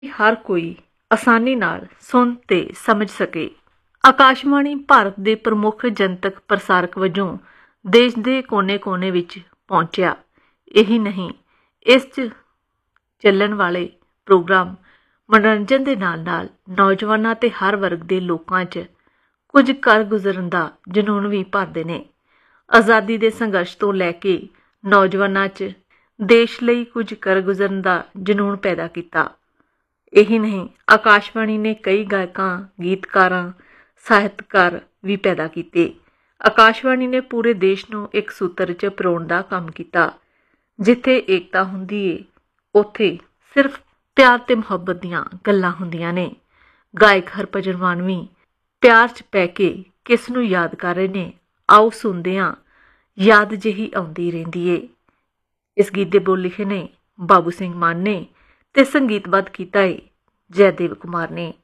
ਹਰ ਕੋਈ ਆਸਾਨੀ ਨਾਲ ਸੁਣ ਤੇ ਸਮਝ ਸਕੇ। ਆਕਾਸ਼ਵਾਣੀ ਭਾਰਤ ਦੇ ਪ੍ਰਮੁੱਖ ਜਨਤਕ ਪ੍ਰਸਾਰਕ ਵਜੋਂ ਦੇਸ਼ ਦੇ ਕੋਨੇ-ਕੋਨੇ ਵਿੱਚ ਪਹੁੰਚਿਆ। ਇਹੀ ਨਹੀਂ, ਇਸ 'ਚ ਚੱਲਣ ਵਾਲੇ ਪ੍ਰੋਗਰਾਮ ਮਨੋਰੰਜਨ ਦੇ ਨਾਲ-ਨਾਲ ਨੌਜਵਾਨਾਂ ਅਤੇ ਹਰ ਵਰਗ ਦੇ ਲੋਕਾਂ 'ਚ ਕੁਝ ਕਰ ਗੁਜ਼ਰਨ ਦਾ ਜਨੂੰਨ ਵੀ ਭਰਦੇ ਨੇ। ਆਜ਼ਾਦੀ ਦੇ ਸੰਘਰਸ਼ ਤੋਂ ਲੈ ਕੇ ਨੌਜਵਾਨਾਂ 'ਚ ਦੇਸ਼ ਲਈ ਕੁਝ ਕਰ ਗੁਜ਼ਰਨ ਦਾ ਜਨੂੰਨ ਪੈਦਾ ਕੀਤਾ। ਇਹੀ ਨਹੀਂ, ਆਕਾਸ਼ਵਾਣੀ ਨੇ ਕਈ ਗਾਇਕਾਂ, ਗੀਤਕਾਰਾਂ, ਸਾਹਿਤਕਾਰ ਵੀ ਪੈਦਾ ਕੀਤੇ। ਆਕਾਸ਼ਵਾਣੀ ਨੇ ਪੂਰੇ ਦੇਸ਼ ਨੂੰ ਇੱਕ ਸੂਤਰ 'ਚ ਪਰੋਣ ਦਾ ਕੰਮ ਕੀਤਾ। ਜਿੱਥੇ ਏਕਤਾ ਹੁੰਦੀ ਏ, ਉੱਥੇ ਸਿਰਫ ਪਿਆਰ ਤੇ ਮੁਹੱਬਤ ਦੀਆਂ ਗੱਲਾਂ ਹੁੰਦੀਆਂ ਨੇ। ਗਾਇਕ ਹਰਭਜਨ ਮਾਨ ਵੀ ਪਿਆਰ 'ਚ ਪੈ ਕੇ ਕਿਸ ਨੂੰ ਯਾਦ ਕਰ ਰਹੇ ਨੇ, ਆਓ ਸੁਣਦੇ ਹਾਂ। ਯਾਦ ਜਿਹੀ ਆਉਂਦੀ ਰਹਿੰਦੀ ਏ। ਇਸ ਗੀਤ ਦੇ ਬੋਲ ਲਿਖੇ ਨੇ ਬਾਬੂ ਸਿੰਘ ਮਾਨ ਨੇ ਤੇ ਸੰਗੀਤਬੱਧ ਕੀਤਾ ਏ ਜੈਦੇਵ ਕੁਮਾਰ ਨੇ।